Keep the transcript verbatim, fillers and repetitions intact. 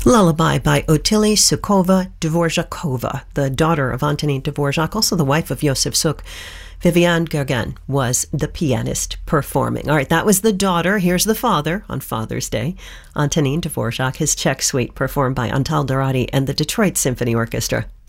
Lullaby by Ottilie Soukova-Dvorakova, the daughter of Antonin Dvorak, also the wife of Josef Suk. Viviane Gergen was the pianist performing. All right, that was the daughter. Here's the father on Father's Day. Antonin Dvorak, his Czech suite performed by Antal Dorady and the Detroit Symphony Orchestra.